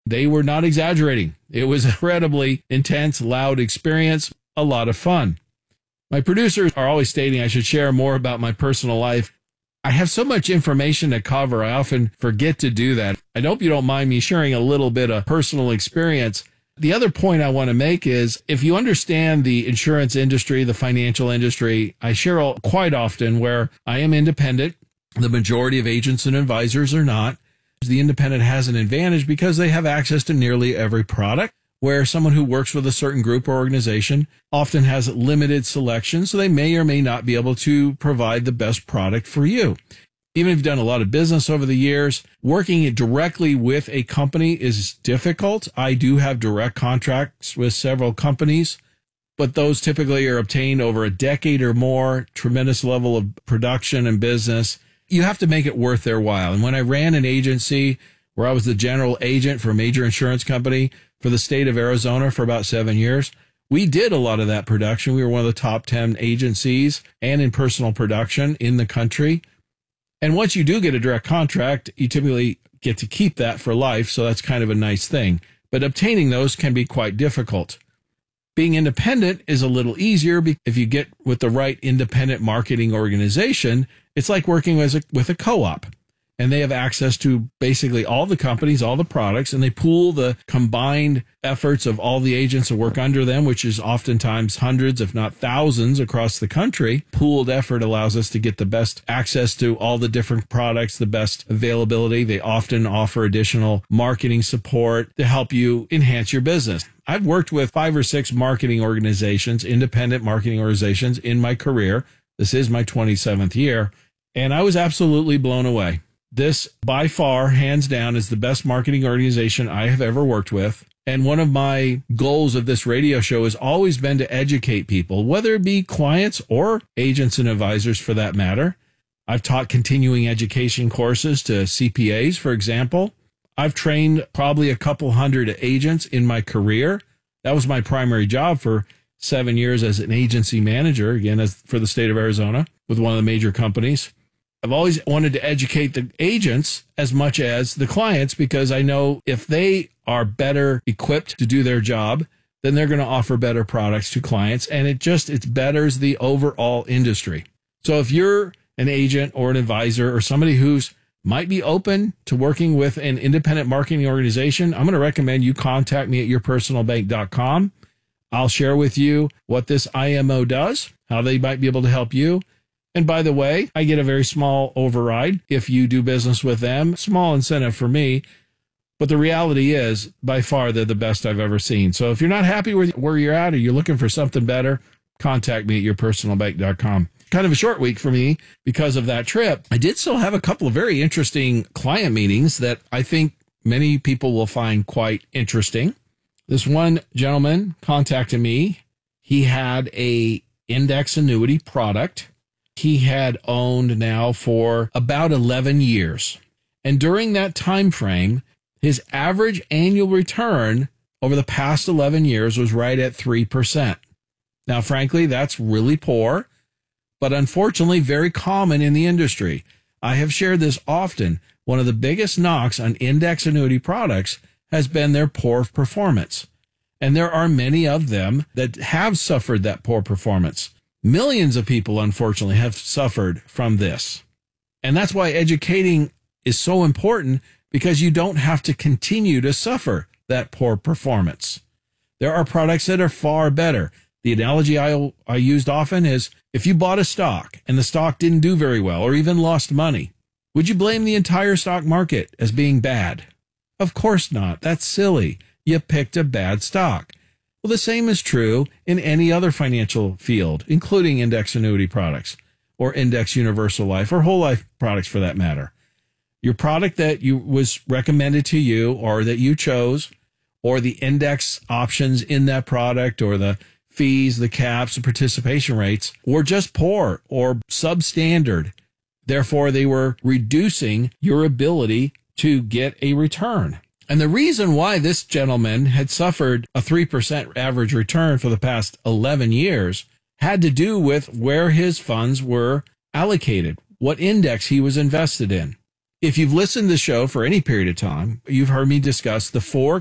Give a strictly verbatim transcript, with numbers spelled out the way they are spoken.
They were not exaggerating. It was an incredibly intense, loud experience, a lot of fun. My producers are always stating I should share more about my personal life. I have so much information to cover, I often forget to do that. I hope you don't mind me sharing a little bit of personal experience. The other point I want to make is if you understand the insurance industry, the financial industry, I share all, quite often where I am independent. The majority of agents and advisors are not. The independent has an advantage because they have access to nearly every product, where someone who works with a certain group or organization often has limited selection, so they may or may not be able to provide the best product for you. Even if you've done a lot of business over the years, working directly with a company is difficult. I do have direct contracts with several companies, but those typically are obtained over a decade or more, tremendous level of production and business. You have to make it worth their while. And when I ran an agency where I was the general agent for a major insurance company for the state of Arizona for about seven years, we did a lot of that production. We were one of the top ten agencies and in personal production in the country. And once you do get a direct contract, you typically get to keep that for life. So that's kind of a nice thing. But obtaining those can be quite difficult. Being independent is a little easier if you get with the right independent marketing organization. It's like working with a, with a co-op, and they have access to basically all the companies, all the products, and they pool the combined efforts of all the agents that work under them, which is oftentimes hundreds, if not thousands across the country. Pooled effort allows us to get the best access to all the different products, the best availability. They often offer additional marketing support to help you enhance your business. I've worked with five or six marketing organizations, independent marketing organizations in my career. This is my twenty-seventh year, and I was absolutely blown away. This, by far, hands down, is the best marketing organization I have ever worked with. And one of my goals of this radio show has always been to educate people, whether it be clients or agents and advisors for that matter. I've taught continuing education courses to C P As, for example. I've trained probably a couple hundred agents in my career. That was my primary job for seven years as an agency manager, again, as for the state of Arizona with one of the major companies. I've always wanted to educate the agents as much as the clients because I know if they are better equipped to do their job, then they're going to offer better products to clients. And it just, it betters the overall industry. So if you're an agent or an advisor or somebody who's might be open to working with an independent marketing organization, I'm going to recommend you contact me at your personal bank dot com. I'll share with you what this I M O does, how they might be able to help you. And by the way, I get a very small override if you do business with them. Small incentive for me. But the reality is, by far, they're the best I've ever seen. So if you're not happy with where you're at or you're looking for something better, contact me at your personal bank dot com. Kind of a short week for me because of that trip. I did still have a couple of very interesting client meetings that I think many people will find quite interesting. This one gentleman contacted me. He had a index annuity product he had owned now for about eleven years. And during that time frame, his average annual return over the past eleven years was right at three percent. Now, frankly, that's really poor, but unfortunately very common in the industry. I have shared this often. One of the biggest knocks on index annuity products has been their poor performance. And there are many of them that have suffered that poor performance. Millions of people, unfortunately, have suffered from this. And that's why educating is so important, because you don't have to continue to suffer that poor performance. There are products that are far better. The analogy I, I used often is if you bought a stock and the stock didn't do very well or even lost money, would you blame the entire stock market as being bad? Of course not. That's silly. You picked a bad stock. Well, the same is true in any other financial field, including index annuity products or index universal life or whole life products for that matter. Your product that you was recommended to you or that you chose, or the index options in that product or the fees, the caps, the participation rates were just poor or substandard. Therefore, they were reducing your ability to get a return. And the reason why this gentleman had suffered a three percent average return for the past eleven years had to do with where his funds were allocated, what index he was invested in. If you've listened to the show for any period of time, you've heard me discuss the four